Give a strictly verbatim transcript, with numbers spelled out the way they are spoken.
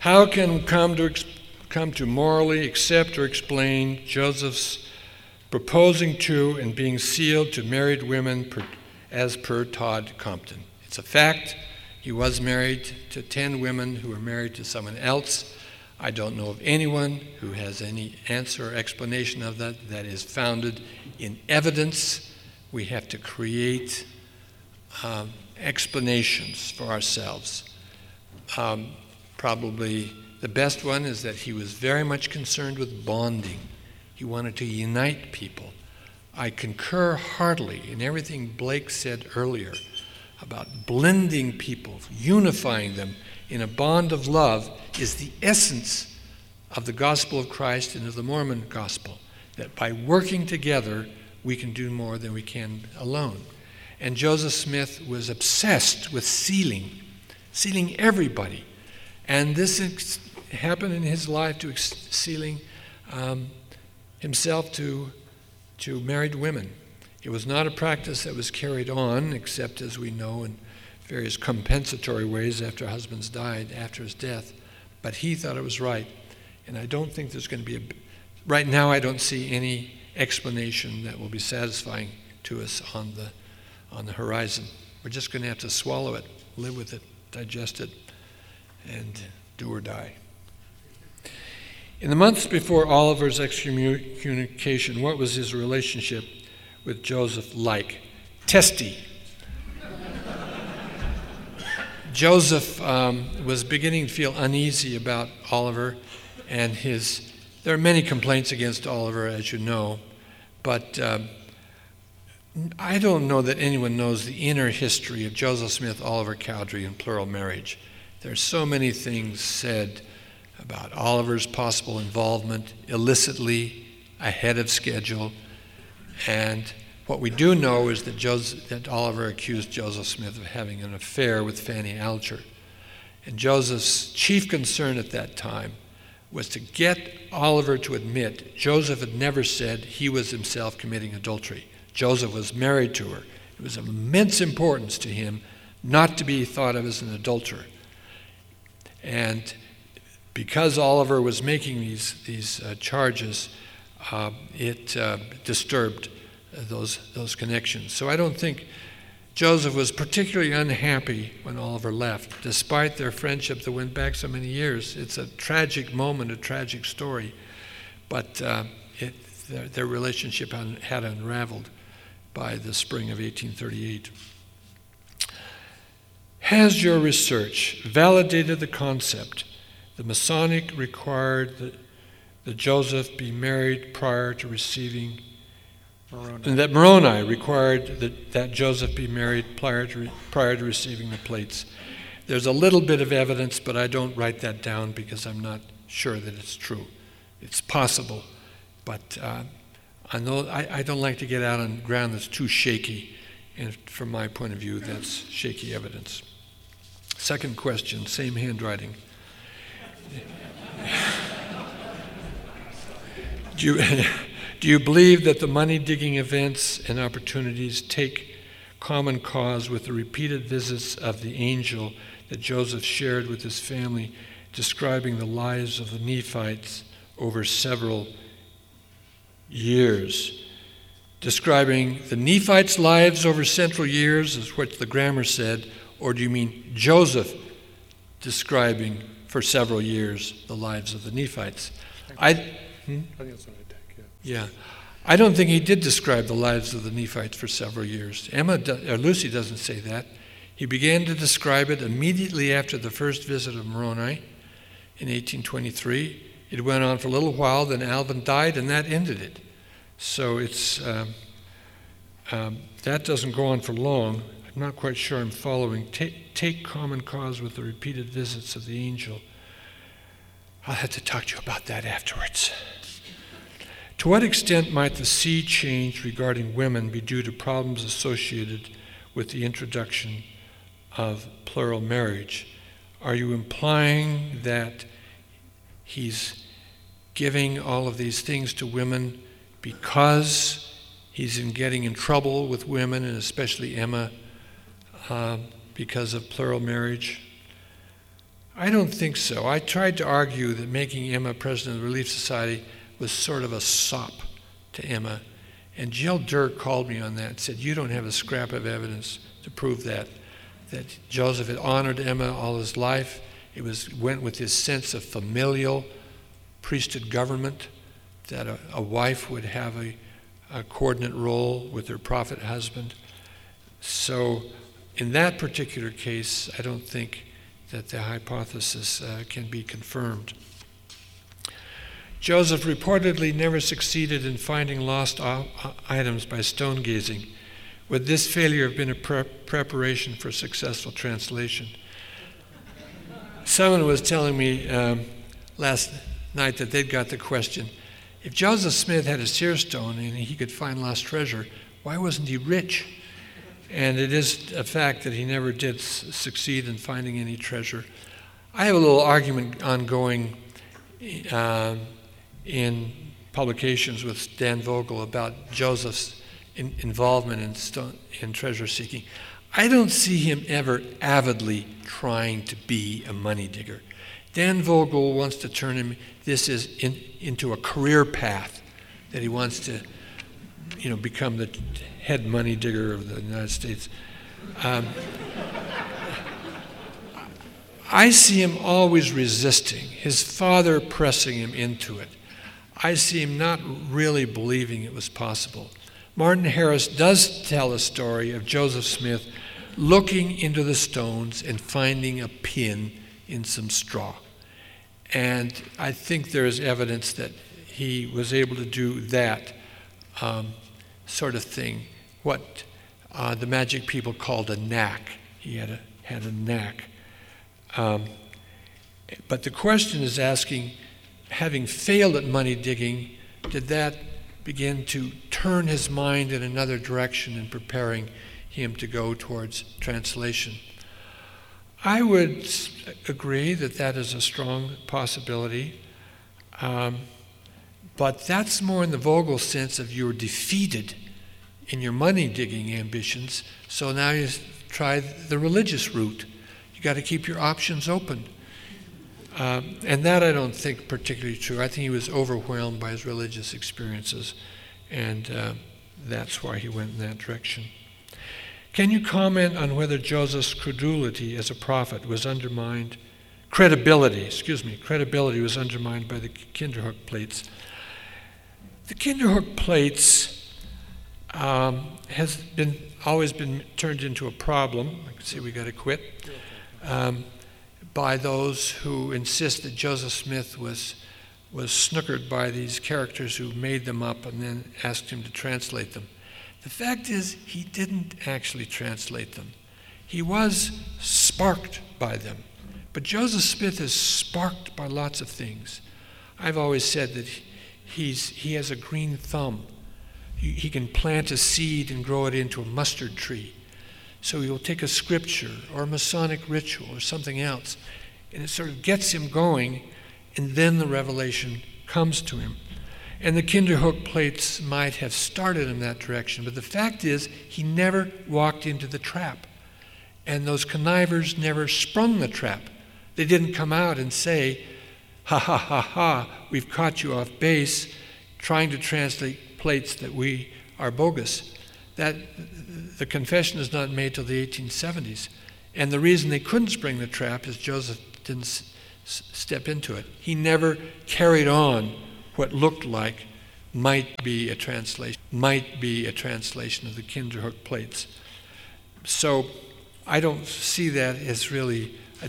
How can we come to, come to morally accept or explain Joseph's proposing to and being sealed to married women per, as per Todd Compton? It's a fact. He was married to ten women who were married to someone else. I don't know of anyone who has any answer or explanation of that that is founded in evidence. We have to create um, explanations for ourselves. Um, probably the best one is that he was very much concerned with bonding. He wanted to unite people. I concur heartily in everything Blake said earlier about blending people, unifying them in a bond of love is the essence of the gospel of Christ and of the Mormon gospel, that by working together, we can do more than we can alone. And Joseph Smith was obsessed with sealing, sealing everybody. And this ex- happened in his life, to ex- sealing um, himself to, to married women. It was not a practice that was carried on, except as we know in various compensatory ways after husbands died, after his death. But he thought it was right. And I don't think there's going to be a, right now I don't see any explanation that will be satisfying to us on the, on the horizon. We're just going to have to swallow it, live with it, digest it, and do or die. In the months before Oliver's excommunication, what was his relationship with Joseph like? Testy. Joseph um, was beginning to feel uneasy about Oliver and his, there are many complaints against Oliver, as you know, but um, I don't know that anyone knows the inner history of Joseph Smith, Oliver Cowdery, and plural marriage. There's so many things said about Oliver's possible involvement illicitly, ahead of schedule, and what we do know is that, Joseph, that Oliver accused Joseph Smith of having an affair with Fanny Alger. And Joseph's chief concern at that time was to get Oliver to admit Joseph had never said he was himself committing adultery. Joseph was married to her. It was of immense importance to him not to be thought of as an adulterer. And because Oliver was making these, these uh, charges, uh, it uh, disturbed those those connections. So I don't think Joseph was particularly unhappy when Oliver left, despite their friendship that went back so many years. It's a tragic moment, a tragic story, but uh, it, their, their relationship had unraveled by the spring of eighteen thirty-eight. Has your research validated the concept the Masonic required that, that Joseph be married prior to receiving Moroni. And that Moroni required that, that Joseph be married prior to, prior to receiving the plates? There's a little bit of evidence, but I don't write that down because I'm not sure that it's true. It's possible, but uh, I, know, I, I don't like to get out on ground that's too shaky, and from my point of view, that's shaky evidence. Second question, same handwriting. Do you... Do you believe that the money-digging events and opportunities take common cause with the repeated visits of the angel that Joseph shared with his family, describing the lives of the Nephites over several years? Describing the Nephites' lives over several years is what the grammar said, or do you mean Joseph describing for several years the lives of the Nephites? I, hmm? I think that's what I take, yeah. Yeah, I don't think he did describe the lives of the Nephites for several years. Emma, do, or Lucy doesn't say that. He began to describe it immediately after the first visit of Moroni in eighteen twenty-three. It went on for a little while, then Alvin died, and that ended it. So it's um, um, that doesn't go on for long. I'm not quite sure I'm following. Take, take common cause with the repeated visits of the angel. I'll have to talk to you about that afterwards. To what extent might the sea change regarding women be due to problems associated with the introduction of plural marriage? Are you implying that he's giving all of these things to women because he's in getting in trouble with women, and especially Emma, uh, because of plural marriage? I don't think so. I tried to argue that making Emma president of the Relief Society was sort of a sop to Emma. And Jill Dirk called me on that and said, you don't have a scrap of evidence to prove that, that Joseph had honored Emma all his life. It was went with his sense of familial priesthood government, that a, a wife would have a, a coordinate role with her prophet husband. So in that particular case, I don't think that the hypothesis uh, can be confirmed. Joseph reportedly never succeeded in finding lost o- items by stone gazing. Would this failure have been a pre- preparation for successful translation? Someone was telling me um, last night that they'd got the question, if Joseph Smith had a seer stone and he could find lost treasure, why wasn't he rich? And it is a fact that he never did s- succeed in finding any treasure. I have a little argument ongoing uh, in publications with Dan Vogel about Joseph's in- involvement in, stone, in treasure seeking. I don't see him ever avidly trying to be a money digger. Dan Vogel wants to turn him this is in, into a career path, that he wants to, you know, become the head money digger of the United States. Um, I see him always resisting, his father pressing him into it. I see him not really believing it was possible. Martin Harris does tell a story of Joseph Smith looking into the stones and finding a pin in some straw. And I think there is evidence that he was able to do that um, sort of thing, what uh, the magic people called a knack. He had a, had a knack. Um, but the question is asking, having failed at money digging, did that begin to turn his mind in another direction in preparing him to go towards translation? I would agree that that is a strong possibility, um, but that's more in the Vogel sense of you're defeated in your money digging ambitions, so now you try the religious route. You got to keep your options open. Um, and that I don't think particularly true. I think he was overwhelmed by his religious experiences, and uh, that's why he went in that direction. Can you comment on whether Joseph's credulity as a prophet was undermined, credibility, excuse me, credibility was undermined by the Kinderhook plates? The Kinderhook plates um, has been always been turned into a problem. I can see we got to quit. Um, by those who insist that Joseph Smith was was snookered by these characters who made them up and then asked him to translate them. The fact is, he didn't actually translate them. He was sparked by them. But Joseph Smith is sparked by lots of things. I've always said that he's he has a green thumb. He, he can plant a seed and grow it into a mustard tree. So he'll take a scripture or a Masonic ritual or something else, and it sort of gets him going, and then the revelation comes to him. And the Kinderhook plates might have started in that direction, but the fact is, he never walked into the trap. And those connivers never sprung the trap. They didn't come out and say, ha ha ha ha, we've caught you off base, trying to translate plates that we are bogus. That the confession is not made till the eighteen seventies. And the reason they couldn't spring the trap is Joseph didn't s- s- step into it. He never carried on what looked like might be a translation, might be a translation of the Kinderhook plates. So I don't see that as really